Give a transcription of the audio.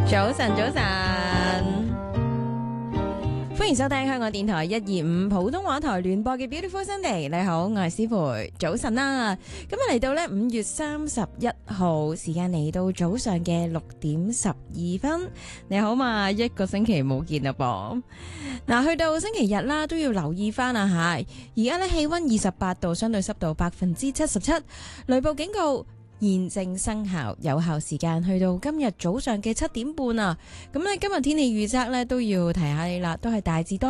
早晨，早晨，歡迎收聽香港電台125普通話台聯播嘅 Beautiful Sunday。你好，我係思培。早晨啦，今日嚟到呢5月31號，時間嚟到早上嘅6點12分。你好嘛，一個星期冇見啦噃。嗱，去到星期日啦，都要留意翻啊吓。而家呢氣溫28度，相對濕度77%，雷暴警告現正生效，有效時間去到今日早上嘅7點半啊！咁咧今日天氣預測咧都要提下你啦，都係大致多